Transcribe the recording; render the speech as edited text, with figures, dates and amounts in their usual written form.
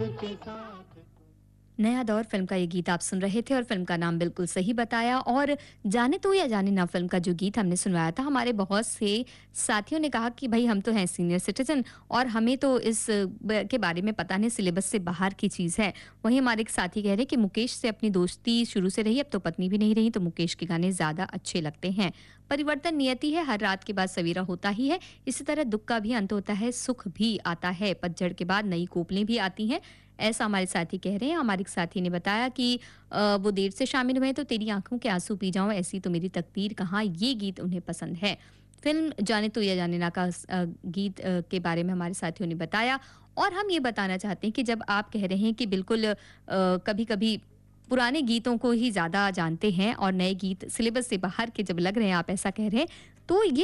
नया दौर फिल्म का ये गीत आप सुन रहे थे और फिल्म का नाम बिल्कुल सही बताया। और जाने तो या जाने ना फिल्म का जो गीत हमने सुनवाया था, हमारे बहुत से साथियों ने कहा कि भाई हम तो हैं सीनियर सिटीजन और हमें तो के बारे में पता नहीं, सिलेबस से बाहर की चीज़ है। वहीं हमारे एक साथी कह रहे कि मुकेश से अपनी दोस्ती शुरू से रही, अब तो पत्नी भी नहीं रही, तो मुकेश के गाने ज़्यादा अच्छे लगते हैं। परिवर्तन नियति है, हर रात के बाद सवेरा होता ही है। इसी तरह दुख का भी अंत होता है, सुख भी आता है, पतझड़ के बाद नई कोपलें भी आती हैं। ऐसा हमारे साथी कह रहे हैं। हमारे एक साथी ने बताया कि वो देर से शामिल हुए तो तेरी आंखों के आंसू पी जाऊं, ऐसी तो मेरी तकदीर कहाँ, ये गीत उन्हें पसंद है। फिल्म जाने तो या जाने ना का गीत के बारे में हमारे साथियों ने बताया। और हम ये बताना चाहते हैं कि जब आप कह रहे हैं कि बिल्कुल कभी-कभी पुराने गीतों को ही ज़्यादा जानते हैं और नए गीत सिलेबस से बाहर के जब लग रहे हैं, आप ऐसा कह रहे हैं, तो ये